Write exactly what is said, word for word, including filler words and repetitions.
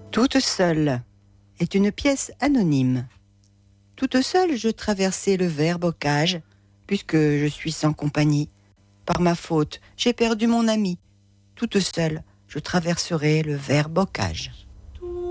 Toute seule est une pièce anonyme. Toute seule, je traversai le vert bocage, puisque je suis sans compagnie. Par ma faute, j'ai perdu mon ami. Toute seule, je traverserai le vert bocage.